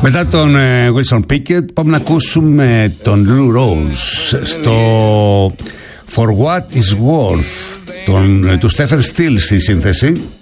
Μετά τον Wilson Pickett πάμε να ακούσουμε τον Lou Rawls στο For What Is Worth του Stephen Stills στη σύνθεση.